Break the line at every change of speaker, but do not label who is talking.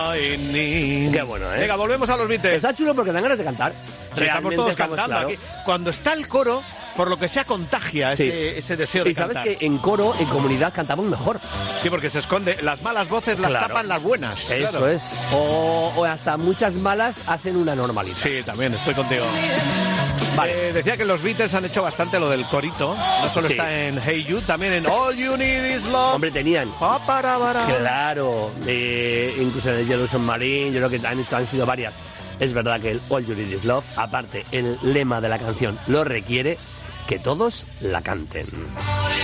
Qué bueno, ¿eh?
Venga, volvemos a los Beatles.
Está chulo porque dan ganas de cantar.
Sí, estamos todos cantando
claro.
aquí. Cuando está el coro, por lo que sea, contagia ese deseo de cantar.
Y sabes que en coro, en comunidad, cantamos mejor.
Sí, porque se esconde. Las malas voces las tapan las buenas.
Eso
claro.
es. O hasta muchas malas hacen una normalidad.
Sí, también, estoy contigo. Vale. Decía que los Beatles han hecho bastante lo del corito. No solo está en Hey You, también en All You Need Is Love.
Hombre, tenían. Claro. Incluso en el Yellow Submarine, yo creo que han sido varias. Es verdad que el All You Need Is Love, aparte, el lema de la canción lo requiere, que todos la canten.